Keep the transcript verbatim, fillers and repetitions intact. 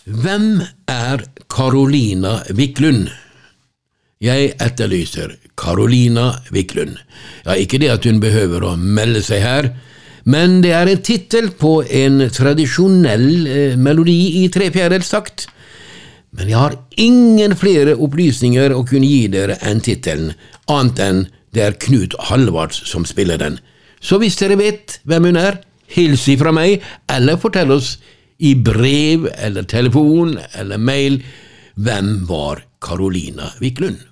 Hvem er Carolina Wiklund? Jeg etterlyser Carolina Wiklund. Ja, ikke det at hun behøver å melde seg her, men det er en titel på en tradisjonell eh, melodi i trefjerdelstakt. Men jeg har ingen flere opplysninger å kunne gi dere enn titelen, annet enn det er Knut Halvards som spiller den. Så hvis dere vet hvem hun er, hils ifra meg, eller fortell oss i brev, eller telefon, eller mail, hvem var Carolina Wiklund?